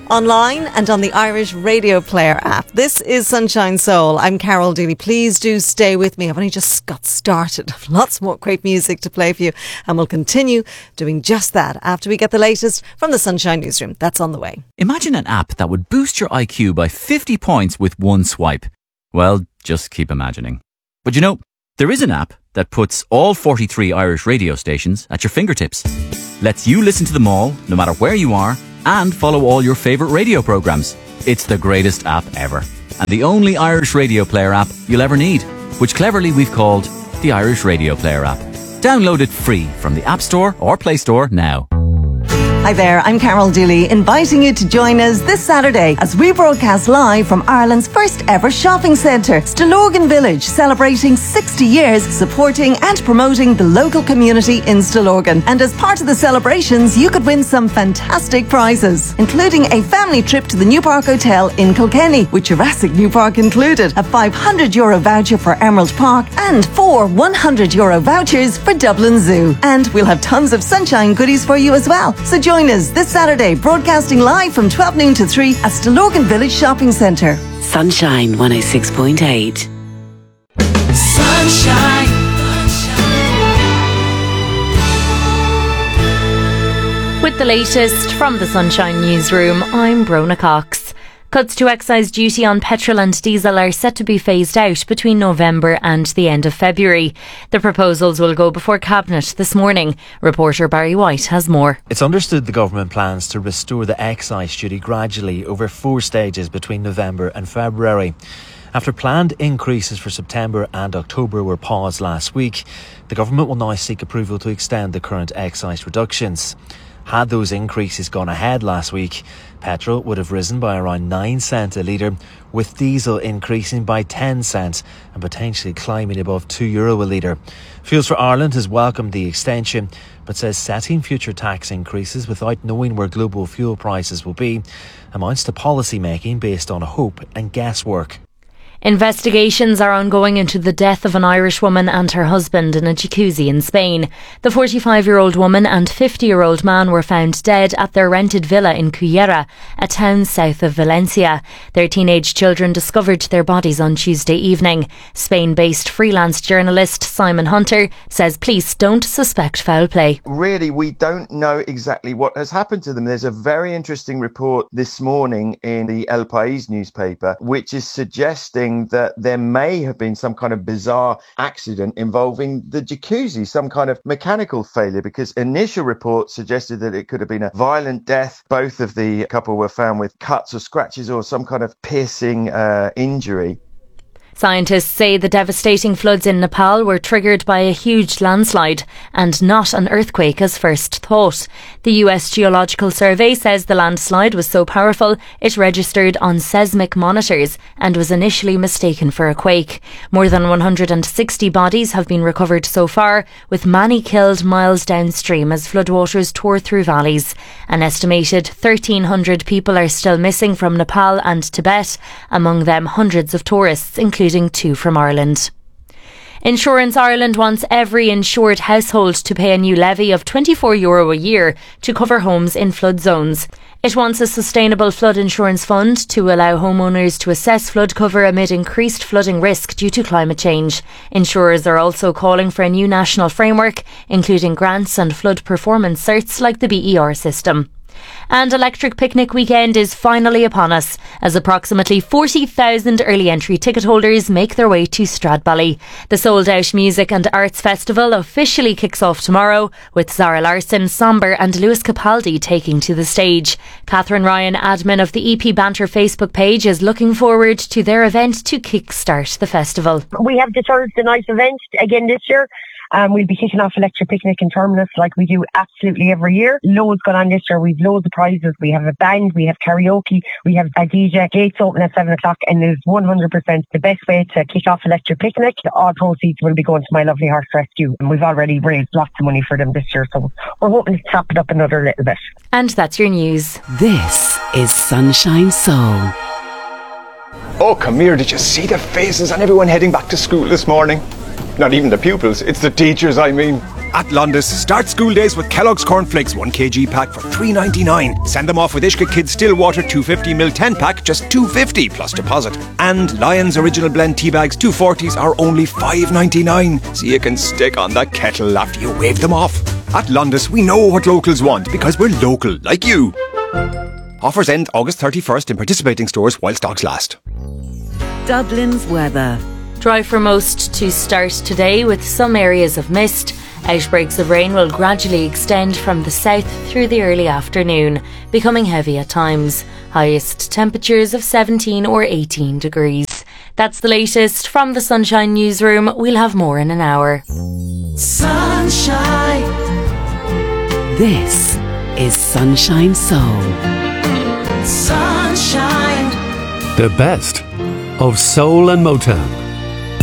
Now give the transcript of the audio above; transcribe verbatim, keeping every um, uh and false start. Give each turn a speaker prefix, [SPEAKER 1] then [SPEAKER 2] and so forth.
[SPEAKER 1] online and on the Irish Radio Player app. This is Sunshine Soul. I'm Carol Deely. Please do stay with me. I've only just got started. Lots more great music to play for you, and we'll continue doing just that after we get the latest from the Sunshine Newsroom. That's on the way.
[SPEAKER 2] Imagine an app that would boost your I Q by fifty points with one swipe. Well, just keep imagining. But you know, there is an app that puts all forty-three Irish radio stations at your fingertips. Lets you listen to them all, no matter where you are, and follow all your favourite radio programmes. It's the greatest app ever. And the only Irish Radio Player app you'll ever need, which cleverly we've called the Irish Radio Player app. Download it free from the App Store or Play Store now.
[SPEAKER 1] Hi there, I'm Carol Deely, inviting you to join us this Saturday as we broadcast live from Ireland's first ever shopping centre, Stillorgan Village, celebrating sixty years supporting and promoting the local community in Stillorgan. And as part of the celebrations, you could win some fantastic prizes, including a family trip to the New Park Hotel in Kilkenny, with Jurassic New Park included, a five hundred euro voucher for Emerald Park, and four one hundred euro vouchers for Dublin Zoo. And we'll have tons of sunshine goodies for you as well. So join Join us this Saturday, broadcasting live from twelve noon to three at Stillorgan Village Shopping Centre.
[SPEAKER 3] Sunshine one oh six point eight.
[SPEAKER 4] Sunshine.
[SPEAKER 5] With the latest from the Sunshine Newsroom, I'm Brona Cox. Cuts to excise duty on petrol and diesel are set to be phased out between November and the end of February. The proposals will go before Cabinet this morning. Reporter Barry White has more.
[SPEAKER 6] It's understood the government plans to restore the excise duty gradually over four stages between November and February. After planned increases for September and October were paused last week, the government will now seek approval to extend the current excise reductions. Had those increases gone ahead last week, petrol would have risen by around nine cents a litre, with diesel increasing by ten cents and potentially climbing above two euro a litre. Fuels for Ireland has welcomed the extension, but says setting future tax increases without knowing where global fuel prices will be amounts to policy making based on hope and guesswork.
[SPEAKER 5] Investigations are ongoing into the death of an Irish woman and her husband in a jacuzzi in Spain. The forty-five-year-old woman and fifty-year-old man were found dead at their rented villa in Cullera, a town south of Valencia. Their teenage children discovered their bodies on Tuesday evening. Spain-based freelance journalist Simon Hunter says police don't suspect foul play.
[SPEAKER 7] Really, we don't know exactly what has happened to them. There's a very interesting report this morning in the El País newspaper, which is suggesting that there may have been some kind of bizarre accident involving the jacuzzi, some kind of mechanical failure, because initial reports suggested that it could have been a violent death. Both of the couple were found with cuts or scratches or some kind of piercing uh, injury.
[SPEAKER 5] Scientists say the devastating floods in Nepal were triggered by a huge landslide and not an earthquake as first thought. The U S Geological Survey says the landslide was so powerful it registered on seismic monitors and was initially mistaken for a quake. More than one hundred sixty bodies have been recovered so far, with many killed miles downstream as floodwaters tore through valleys. An estimated thirteen hundred people are still missing from Nepal and Tibet, among them hundreds of tourists, including including two from Ireland. Insurance Ireland wants every insured household to pay a new levy of twenty-four euro a year to cover homes in flood zones. It wants a sustainable flood insurance fund to allow homeowners to assess flood cover amid increased flooding risk due to climate change. Insurers are also calling for a new national framework, including grants and flood performance certs like the B E R system. And Electric Picnic Weekend is finally upon us, as approximately forty thousand early entry ticket holders make their way to Stradbally. The sold out music and arts festival officially kicks off tomorrow, with Zara Larsson, Somber and Lewis Capaldi taking to the stage. Catherine Ryan, admin of the E P Banter Facebook page, is looking forward to their event to kickstart the festival.
[SPEAKER 8] We have the Thursday night event again this year. Um, we'll be kicking off Electric Picnic in Terminus like we do absolutely every year. Loads going on this year. We've loads of prizes. We have a band, we have karaoke, we have a D J. Gates open at seven o'clock, and it's one hundred percent the best way to kick off Electric Picnic. All proceeds will be going to My Lovely Heart Rescue, and we've already raised lots of money for them this year, so we're hoping to chop it up another little bit.
[SPEAKER 5] And that's your news.
[SPEAKER 3] This is Sunshine Soul.
[SPEAKER 9] Oh, come here, did you see the faces on everyone heading back to school this morning? Not even the pupils, it's the teachers, I mean. At Londis, start school days with Kellogg's Cornflakes one kilogram pack for three ninety-nine. Send them off with Ishka Kids Stillwater two fifty milliliter ten pack, just two fifty plus deposit. And Lion's Original Blend tea bags two forties are only five ninety-nine. So you can stick on the kettle after you wave them off. At Londis, we know what locals want because we're local, like you. Offers end August thirty-first in participating stores while stocks last.
[SPEAKER 3] Dublin's weather.
[SPEAKER 5] Dry for most to start today with some areas of mist. Outbreaks of rain will gradually extend from the south through the early afternoon, becoming heavy at times. Highest temperatures of seventeen or eighteen degrees. That's the latest from the Sunshine Newsroom. We'll have more in an hour.
[SPEAKER 3] Sunshine. This is Sunshine Soul.
[SPEAKER 4] Sunshine. The best of soul and Motown.